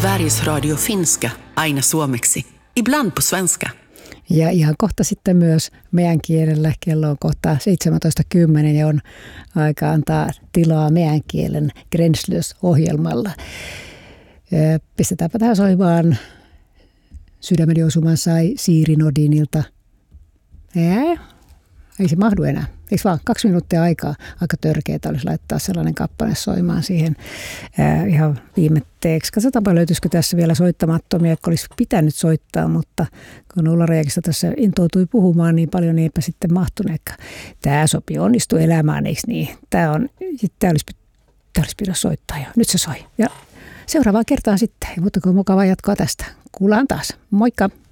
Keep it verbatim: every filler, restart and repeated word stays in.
Sveriges Radio Finska, aina suomeksi, ibland på svenska. Ja ihan kohta sitten myös meidän kielellä. Kello on kohta seitsemäntoista kymmenen ja on aika antaa tilaa meidän kielen Gränslös-ohjelmalla. Pistetäänpä tähän soimaan. Sydämeni osuman sai Siiri Nordinilta. Ää, ei se mahdu enää. Eikö vaan kaksi minuuttia aikaa? Aika törkeää olisi laittaa sellainen kappale soimaan siihen ää, ihan viimetteeksi. Katsotaanpa löytyisikö tässä vielä soittamattomia, jotka olisi pitänyt soittaa, mutta kun Ulla Rejakista tässä intoutui puhumaan niin paljon, niin eipä sitten mahtuneekaan. Tämä sopii onnistu elämään, eikö niin? Tämä, on, tämä olisi, tämä olisi pitänyt soittaa jo. Nyt se soi. Ja seuraavaan kertaan sitten. Mutta kun mukavaa jatkoa tästä. Kuullaan taas. Moikka!